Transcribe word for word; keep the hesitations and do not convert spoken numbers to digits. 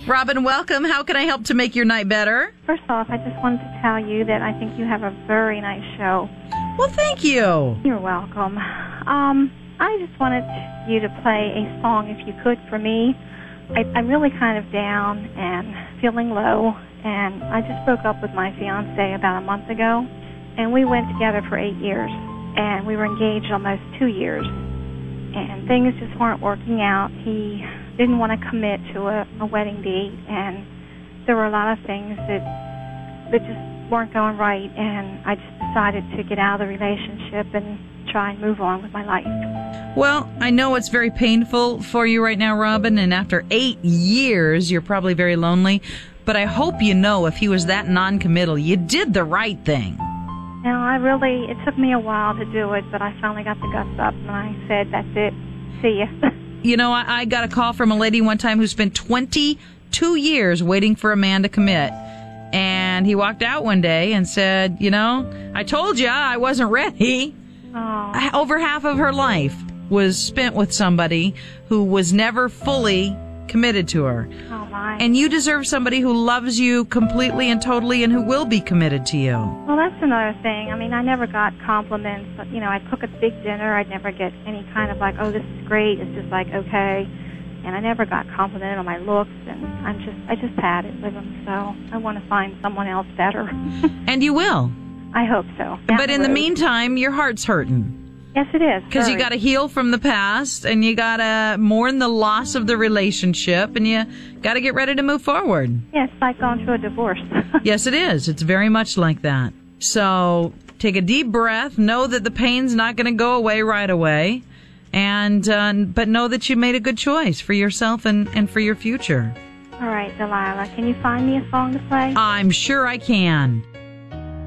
Robin, welcome. How can I help to make your night better? First off, I just wanted to tell you that I think you have a very nice show. Well, thank you. You're welcome. Um, I just wanted you to play a song, if you could, for me. I, I'm really kind of down and feeling low, and I just broke up with my fiancé about a month ago, and we went together for eight years, and we were engaged almost two years, and things just weren't working out. He didn't want to commit to a, a wedding date, and there were a lot of things that that just weren't going right, and I just decided to get out of the relationship and try and move on with my life. Well, I know it's very painful for you right now, Robin, and after eight years, you're probably very lonely, but I hope you know if he was that non-committal, you did the right thing. Now, I really, it took me a while to do it, but I finally got the guts up, and I said, that's it, see ya. You know, I, I got a call from a lady one time who spent twenty-two years waiting for a man to commit. And he walked out one day and said, you know, I told you I wasn't ready. Oh. Over half of her life was spent with somebody who was never fully committed to her. Oh, my. And you deserve somebody who loves you completely and totally and who will be committed to you. Well, that's another thing. I mean, I never got compliments. But, you know, I'd cook a big dinner. I'd never get any kind of like, oh, this is great. It's just like, okay. And I never got complimented on my looks. And I'm just, I just had it with him. So I want to find someone else better. And you will. I hope so. But in the meantime, your heart's hurting. Yes, it is. Because you got to heal from the past, and you got to mourn the loss of the relationship, and you got to get ready to move forward. Yeah, it's like going through a divorce. Yes, it is. It's very much like that. So take a deep breath. Know that the pain's not going to go away right away, and uh, but know that you made a good choice for yourself and, and for your future. All right, Delilah, can you find me a song to play? I'm sure I can.